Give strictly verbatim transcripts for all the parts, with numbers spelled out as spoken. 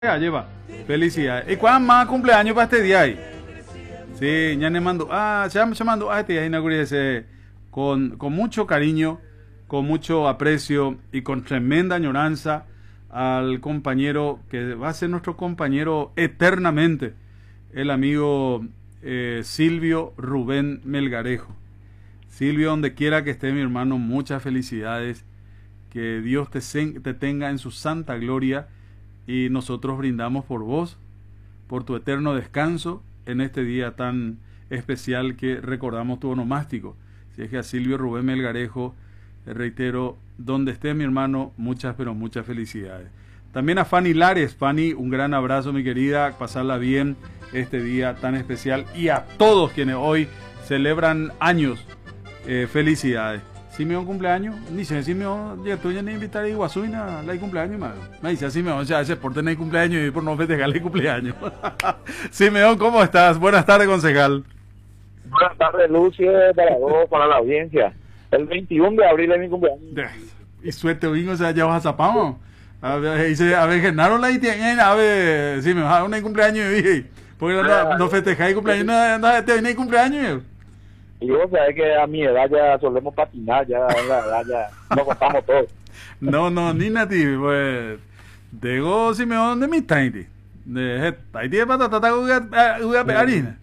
Ya lleva. Felicidades. ¿Y cuál más cumpleaños para este día ahí? Sí, ya me mandó. Ah, ya me mandó. Ah, este día inauguré con, con mucho cariño, con mucho aprecio y con tremenda añoranza al compañero que va a ser nuestro compañero eternamente, el amigo eh, Silvio Rubén Melgarejo. Silvio, donde quiera que esté, mi hermano, muchas felicidades. Que Dios te, te tenga en su santa gloria. Y nosotros brindamos por vos, por tu eterno descanso en este día tan especial que recordamos tu onomástico. Si es que a Silvio Rubén Melgarejo, reitero, donde esté mi hermano, muchas pero muchas felicidades. También a Fanny Lares. Fanny, un gran abrazo, mi querida, pasarla bien este día tan especial. Y a todos quienes hoy celebran años, eh, felicidades. Simeón cumpleaños, dice Simeón, ya tú ya ni invitar a Iguazuina la cumpleaños, más. Me dice Simeón, o sea, ese por tener cumpleaños y por no festejarle cumpleaños. Simeón, ¿cómo estás? Buenas tardes, concejal. Buenas tardes, Lucio, para vos, para la audiencia. El veintiuno de abril es mi cumpleaños. Y suerte, bingo, o sea, ya vas a zapamos. A ver, dice, a ver, Genaro la tiene, a ver, Simeón, a un cumpleaños, y porque no, no festejáis cumpleaños, no, no, te viene cumpleaños. Y vos sabés que a mi edad ya solemos patinar, ya en la edad ya nos contamos todo. No, no, ni nati, pues, digo, Simeón, de mi taiti. De taiti de patata, voy a pegar. Y,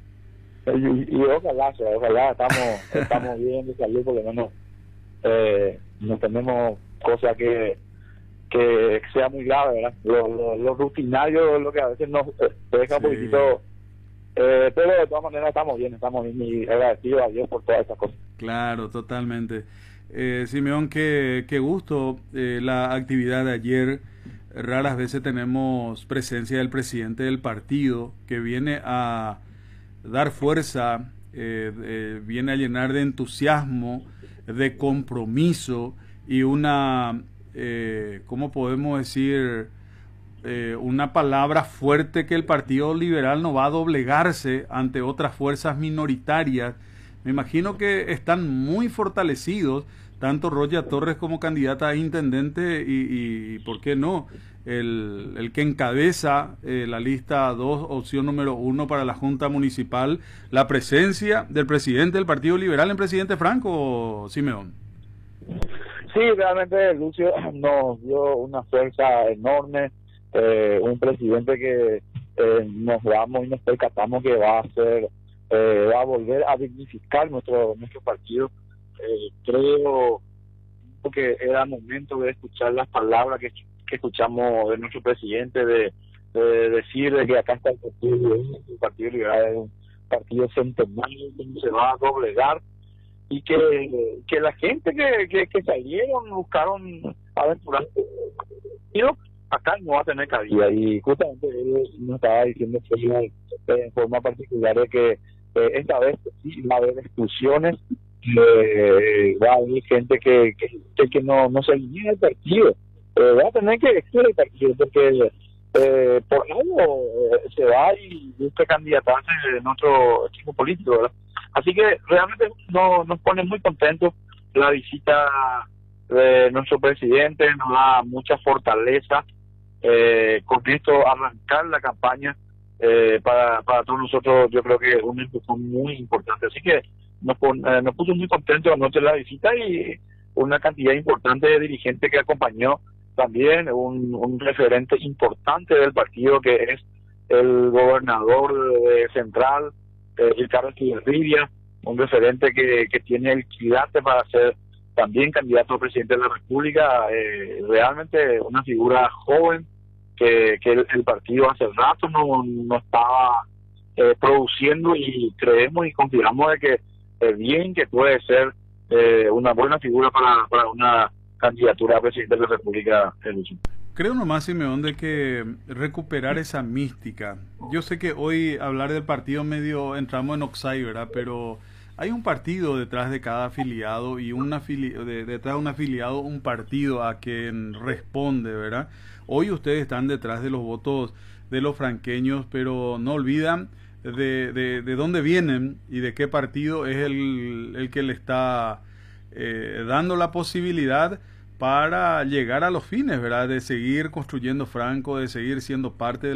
y ojalá, ojalá, estamos, estamos bien de salud, porque no nos, eh, no tenemos cosas que, que sea muy grave, ¿verdad? Lo, lo, lo rutinario es lo que a veces nos eh, deja un poquitito. Eh, pero de todas maneras estamos bien, estamos bien y agradecidos a Dios por todas esas cosas. Claro, totalmente. Eh, Simeón, qué, qué gusto eh, la actividad de ayer. Raras veces tenemos presencia del presidente del partido que viene a dar fuerza, eh, eh, viene a llenar de entusiasmo, de compromiso y una, eh, ¿cómo podemos decir? Eh, una palabra fuerte, que el Partido Liberal no va a doblegarse ante otras fuerzas minoritarias. Me imagino que están muy fortalecidos, tanto Roya Torres como candidata a intendente y, y ¿por qué no? El, el que encabeza eh, la lista dos, opción número uno para la Junta Municipal, la presencia del presidente del Partido Liberal en Presidente Franco, Simeón. Sí, realmente Lucio nos dio una fuerza enorme. Eh, un presidente que eh, nos damos y nos percatamos que va a hacer, eh, va a volver a dignificar nuestro nuestro partido. Eh, creo que era momento de escuchar las palabras que, que escuchamos de nuestro presidente, de, de decir de que acá está el partido, el partido liberal es un partido centenario que no se va a doblegar, y que, que la gente que, que, que salieron buscaron aventurarse, acá no va a tener cabida. Y justamente él nos estaba diciendo eh, en forma particular de que eh, esta vez sí va a haber exclusiones, eh, va a haber gente que, que, que no, no se alinea al partido, eh, va a tener que excluir el partido porque eh, por algo eh, se va y busca candidatarse en otro equipo político, ¿verdad? Así que realmente no, nos pone muy contentos la visita de nuestro presidente, nos da mucha fortaleza. Eh, con esto arrancar la campaña eh, para, para todos nosotros, yo creo que es un empujón muy importante, así que nos, pon, eh, nos puso muy contentos anoche la visita y una cantidad importante de dirigentes que acompañó también, un, un referente importante del partido que es el gobernador de Central, eh, Ricardo Estigarribia, un referente que, que tiene el quilate para ser también candidato a presidente de la República, eh, realmente una figura joven que, que el, el partido hace rato no, no estaba eh, produciendo, y creemos y confiamos de que es bien que puede ser eh, una buena figura para, para una candidatura a presidente de la República. Creo nomás, Simeón, de que recuperar esa mística. Yo sé que hoy hablar del partido medio entramos en Oxai, ¿verdad? Pero hay un partido detrás de cada afiliado y un afili de, detrás de un afiliado un partido a quien responde, ¿verdad? Hoy ustedes están detrás de los votos de los franqueños, pero no olvidan de, de, de dónde vienen y de qué partido es el, el que le está eh, dando la posibilidad para llegar a los fines, ¿verdad? De seguir construyendo Franco, de seguir siendo parte de